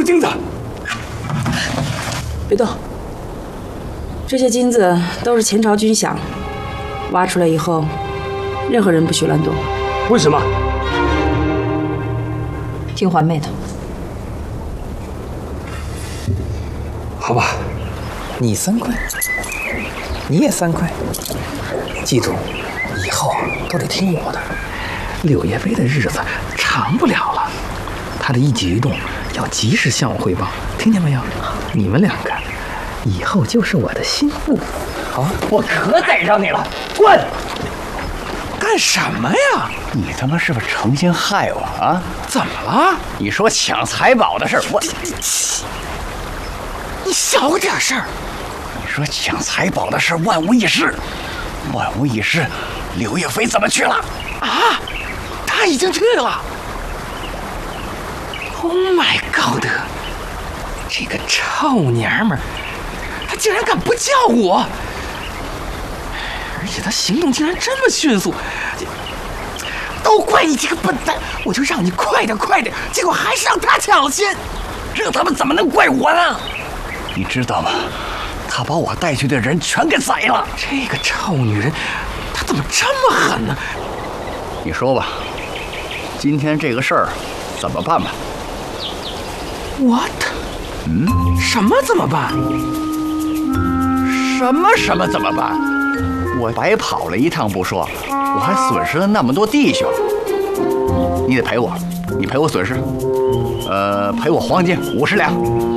金子。 别动，这些金子都是前朝军饷，挖出来以后，任何人不许乱动。 为什么？ 听环妹的。 好吧， 你3块，你也3块，记住，以后都得听我的。柳叶飞的日子长不了了，他的一举一动要及时向我汇报，听见没有？你们2个以后就是我的心腹。好， 我可逮着你了，滚！ 干什么呀？ 你他妈是不是诚心害我啊？ 怎么了？ 你说抢财宝的事儿， 你小点声。 你说抢财宝的事万无一失，万无一失。柳叶飞怎么去了？ 啊，他已经去了。Oh my God！ 这个臭娘们儿，她竟然敢不叫我！而且他行动竟然这么迅速，都怪你这个笨蛋！我就让你快点，结果还是让他抢了先， 这他妈怎么能怪我呢？你知道吗？他把我带去的人全给宰了。 这个臭女人，她怎么这么狠呢？ 你说吧，今天这个事儿怎么办吧？ What？ 什么怎么办？ 什么怎么办？我白跑了一趟不说，我还损失了那么多弟兄。你得赔我，你赔我损失，赔我黄金50两。